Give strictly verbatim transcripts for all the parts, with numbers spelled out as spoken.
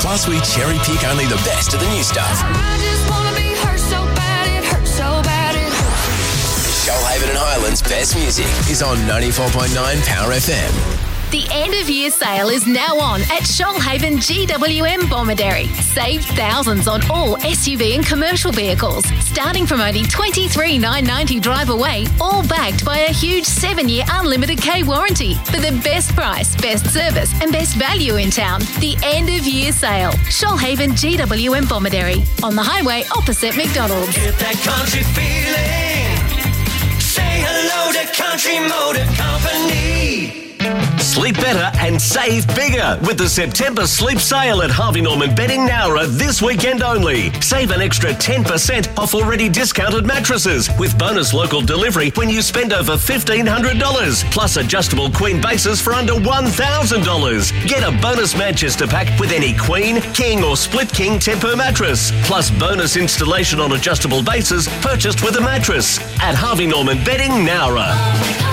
Plus, we cherry pick only the best of the new stuff. I just wanna be hurt so bad, it hurts so bad, it hurts. Shoalhaven and Highlands' best music is on ninety-four point nine Power F M. The end of year sale is now on at Shoalhaven G W M Bomaderry. Save thousands on all S U V and commercial vehicles, starting from only twenty-three thousand nine hundred ninety dollars drive away, all backed by a huge seven-year unlimited K warranty for the best price, best service and best value in town. The end of year sale. Shoalhaven G W M Bomaderry on the highway opposite McDonald's. Get that country feeling. Say hello to Country Motor Company. Sleep better and save bigger with the September sleep sale at Harvey Norman Bedding Nowra this weekend only. Save an extra ten percent off already discounted mattresses with bonus local delivery when you spend over fifteen hundred dollars, plus adjustable queen bases for under one thousand dollars. Get a bonus Manchester pack with any queen, king or split king Tempur mattress, plus bonus installation on adjustable bases purchased with a mattress at Harvey Norman Bedding Nowra.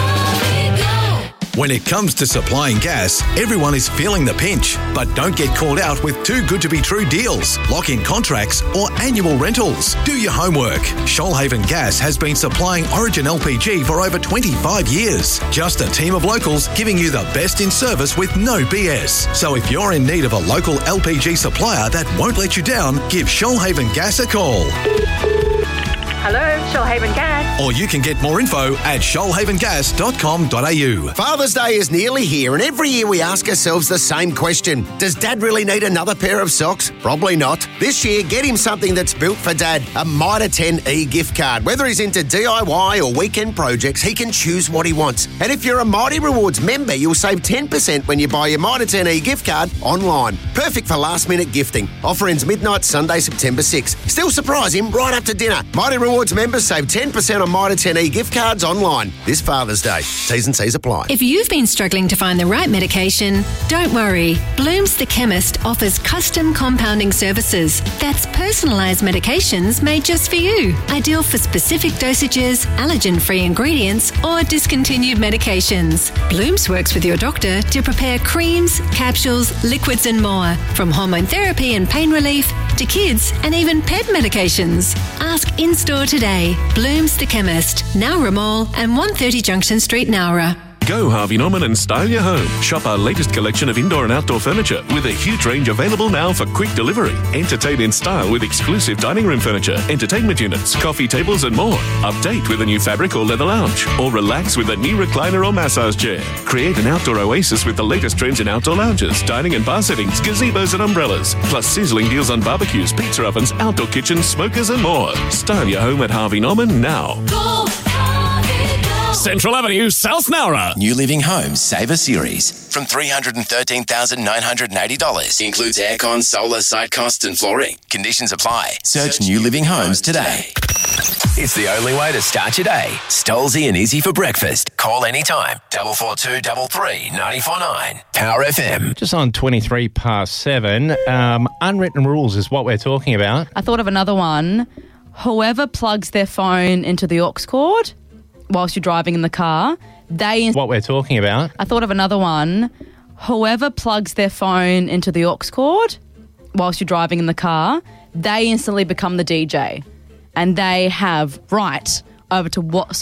When it comes to supplying gas, everyone is feeling the pinch. But don't get caught out with too good to be true deals, lock-in contracts or annual rentals. Do your homework. Shoalhaven Gas has been supplying Origin L P G for over twenty-five years. Just a team of locals giving you the best in service with no B S. So if you're in need of a local L P G supplier that won't let you down, give Shoalhaven Gas a call. Hello, Shoalhaven Gas. Or you can get more info at shoalhaven gas dot com dot a u. Father's Day is nearly here, and every year we ask ourselves the same question. Does Dad really need another pair of socks? Probably not. This year, get him something that's built for Dad, a Mitre ten E gift card. Whether he's into D I Y or weekend projects, he can choose what he wants. And if you're a Mighty Rewards member, you'll save ten percent when you buy your Mitre ten E gift card online. Perfect for last-minute gifting. Offer ends midnight Sunday, September sixth. Still surprise him right up to dinner. Mighty Rewards members save ten percent on Mitre ten E gift cards online this Father's Day. T's and C's apply. If you've been struggling to find the right medication, don't worry. Bloom's the Chemist offers custom compounding services. That's personalised medications made just for you. Ideal for specific dosages, allergen-free ingredients or discontinued medications. Bloom's works with your doctor to prepare creams, capsules, liquids and more. From hormone therapy and pain relief to kids and even pet medications. Ask in-store today. Bloom's the Chemist, Nowra Mall and one thirty Junction Street, Nowra. Go Harvey Norman and style your home. Shop our latest collection of indoor and outdoor furniture with a huge range available now for quick delivery. Entertain in style with exclusive dining room furniture, entertainment units, coffee tables and more. Update with a new fabric or leather lounge. Or relax with a new recliner or massage chair. Create an outdoor oasis with the latest trends in outdoor lounges, dining and bar settings, gazebos and umbrellas. Plus sizzling deals on barbecues, pizza ovens, outdoor kitchens, smokers and more. Style your home at Harvey Norman now. Go, Harvey, go. Central Avenue, South Nowra. New Living Homes Saver Series from three hundred thirteen thousand nine hundred eighty dollars. Includes aircon, solar, site costs and flooring. Conditions apply. Search New Living Homes today. It's the only way to start your day. Stolzy and easy for breakfast. Call anytime. Double four two double three ninety four nine. Power F M. Just on twenty-three past seven. Um, unwritten rules is what we're talking about. I thought of another one. Whoever plugs their phone into the aux cord whilst you're driving in the car, they... What we're talking about. I thought of another one. Whoever plugs their phone into the aux cord whilst you're driving in the car, they instantly become the D J. And they have right over to what